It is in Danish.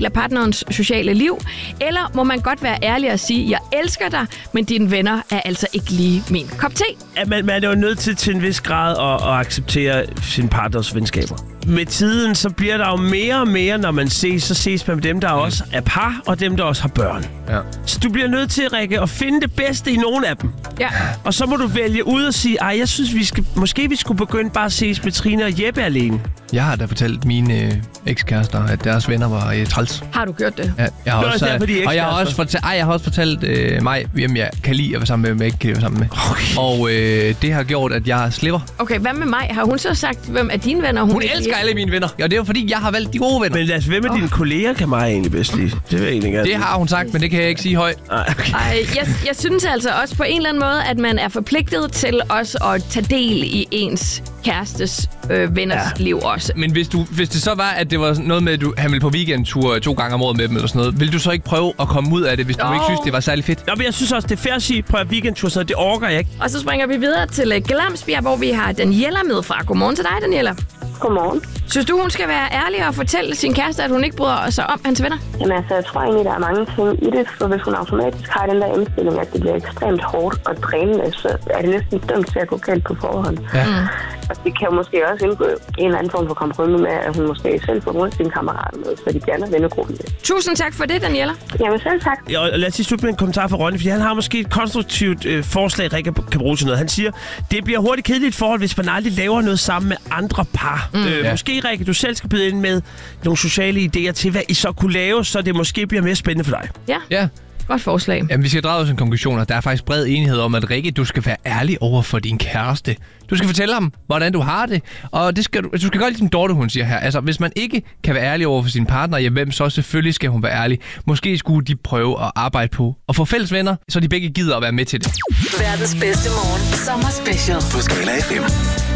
af partnerens sociale liv? Eller må man godt være ærlig og sige, jeg elsker dig, men dine venner er altså ikke lige min kop te? Man er jo nødt til en vis grad at acceptere sin partners venskaber. Med tiden, så bliver der jo mere og mere, når man ses, så ses man med dem, der også er par, og dem, der også har børn. Ja. Så du bliver nødt til, Rikke, at finde det bedste i nogle af dem. Ja. Og så må du vælge ud og sige, jeg synes, vi skulle begynde bare at ses med Trine og Jeppe alene. Jeg har da fortalt mine ekskærester, at deres venner var træls. Har du gjort det? Ja, jeg har også fortalt mig, hvem jeg kan lide at være sammen med, hvem jeg ikke kan være sammen med. Okay. Og det har gjort, at jeg slipper. Okay, hvad med mig? Har hun så sagt, hvem er dine venner? Hun elsker alle mine venner. Ja, det er jo fordi, jeg har valgt de gode venner. Men altså, hvem af dine kolleger kan mig egentlig bedst lide? Det vil jeg egentlig gerne. Det har hun sagt, men det kan jeg ikke sige højt. Okay. Jeg synes altså også på en eller anden måde, at man er forpligtet til også at tage del i ens kærestes venners liv også. Men hvis det så var, at det var noget med, at han ville på weekendtur 2 gange om året med dem eller sådan noget, ville du så ikke prøve at komme ud af det, hvis du ikke synes, det var særlig fedt? Nå, men jeg synes også, det er fair at sige, prøv at weekendtur, så det orker jeg ikke. Og så springer vi videre til Glamsbjerg, hvor vi har Daniela med fra. Godmorgen til dig, Daniela. Godmorgen. Synes du, hun skal være ærlig og fortælle sin kæreste, at hun ikke bryder sig om hans venner? Jamen altså, jeg tror egentlig, der er mange ting i det, for hvis hun automatisk har den der indstilling, at det bliver ekstremt hårdt og drænende, så er det næsten dømt til at gå galt på forhånd. Ja. Og det kan jo måske også indgå en eller anden form for kompromis med, at hun måske selv får rundt sine kammerater med, så de gerne vennegruppen med. Tusind tak for det, Daniela. Jamen selv tak. Ja, og lad os sige slut med en kommentar fra Ronny, fordi han har måske et konstruktivt forslag, Rikke kan bruge til noget. Han siger, det bliver hurtigt kedeligt forhold, hvis man aldrig laver noget sammen med andre par. Måske, Rikke, du selv skal byde ind med nogle sociale idéer til, hvad I så kunne lave, så det måske bliver mere spændende for dig. Ja. Godt forslag. Jamen, vi skal drage os en konklusion, og der er faktisk bred enighed om, at Rikke, du skal være ærlig over for din kæreste. Du skal fortælle ham, hvordan du har det, og du skal gøre ligesom Dorte, hun siger her. Altså, hvis man ikke kan være ærlig over for sin partner, jamen så selvfølgelig skal hun være ærlig. Måske skulle de prøve at arbejde på at få fælles venner, så de begge gider at være med til det. Verdens bedste morgen. Sommer special. På Skala FM.